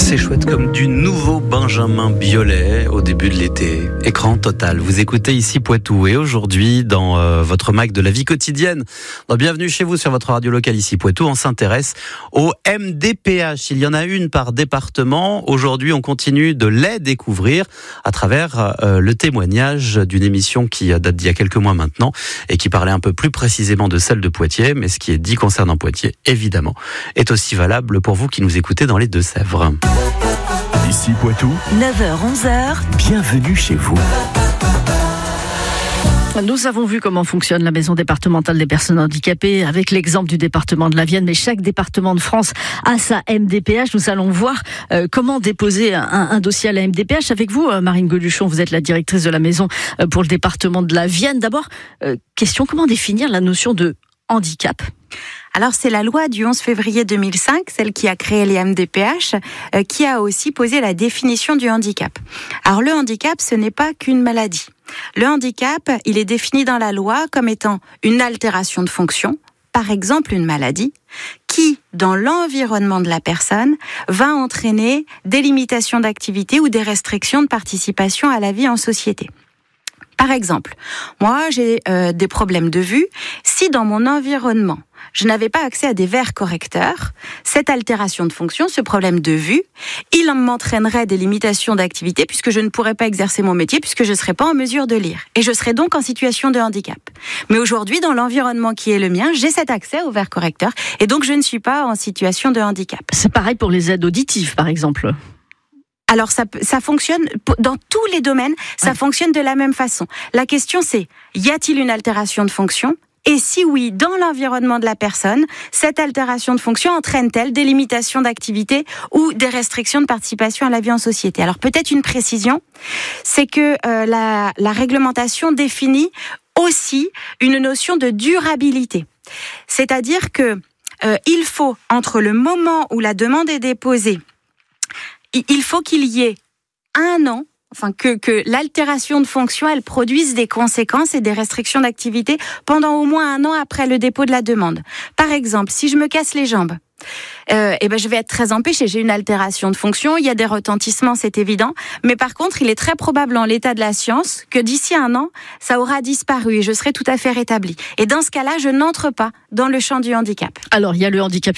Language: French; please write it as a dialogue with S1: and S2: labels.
S1: C'est chouette comme du nouveau Benjamin Biolay au début de l'été. Écran total. Vous écoutez ici Poitou et aujourd'hui dans votre mag de la vie quotidienne. Bienvenue chez vous sur votre radio locale ici Poitou. On s'intéresse aux MDPH. Il y en a une par département. Aujourd'hui, on continue de les découvrir à travers le témoignage d'une émission qui date d'il y a quelques mois maintenant et qui parlait un peu plus précisément de celle de Poitiers. Mais ce qui est dit concernant Poitiers, évidemment, est aussi valable pour vous qui nous écoutez dans les Deux-Sèvres.
S2: Ici Poitou,
S3: 9h-11h,
S2: bienvenue chez vous.
S3: Nous avons vu comment fonctionne la maison départementale des personnes handicapées avec l'exemple du département de la Vienne, mais chaque département de France a sa MDPH. Nous allons voir comment déposer un dossier à la MDPH. Avec vous, Marine Goduchon, vous êtes la directrice de la maison pour le département de la Vienne. D'abord, question, comment définir la notion de handicap ?
S4: Alors c'est la loi du 11 février 2005, celle qui a créé les MDPH, qui a aussi posé la définition du handicap. Alors le handicap, ce n'est pas qu'une maladie. Le handicap, il est défini dans la loi comme étant une altération de fonction, par exemple une maladie, qui, dans l'environnement de la personne, va entraîner des limitations d'activité ou des restrictions de participation à la vie en société. Par exemple, moi j'ai des problèmes de vue. Si dans mon environnement, je n'avais pas accès à des verres correcteurs, cette altération de fonction, ce problème de vue, il m'entraînerait des limitations d'activité puisque je ne pourrais pas exercer mon métier, puisque je ne serais pas en mesure de lire. Et je serais donc en situation de handicap. Mais aujourd'hui, dans l'environnement qui est le mien, j'ai cet accès aux verres correcteurs et donc je ne suis pas en situation de handicap.
S3: C'est pareil pour les aides auditives, par exemple.
S4: Alors ça fonctionne dans tous les domaines, ça fonctionne de la même façon. La question c'est, y a-t-il une altération de fonction ? Et si oui, dans l'environnement de la personne, cette altération de fonction entraîne-t-elle des limitations d'activité ou des restrictions de participation à la vie en société ? Alors peut-être une précision, c'est que la réglementation définit aussi une notion de durabilité. C'est-à-dire que il faut, entre le moment où la demande est déposée, il faut qu'il y ait un an, enfin que l'altération de fonction, elle produise des conséquences et des restrictions d'activité pendant au moins un an après le dépôt de la demande. Par exemple, si je me casse les jambes, je vais être très empêchée. J'ai une altération de fonction, il y a des retentissements, c'est évident. Mais par contre, il est très probable en l'état de la science que d'ici un an, ça aura disparu et je serai tout à fait rétablie. Et dans ce cas-là, je n'entre pas dans le champ du handicap.
S3: Alors, il y a le handicap